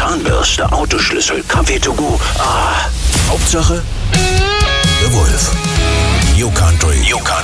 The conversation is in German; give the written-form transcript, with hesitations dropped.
Zahnbürste, Autoschlüssel, Kaffee to go. Hauptsache, The Wolf. New Country.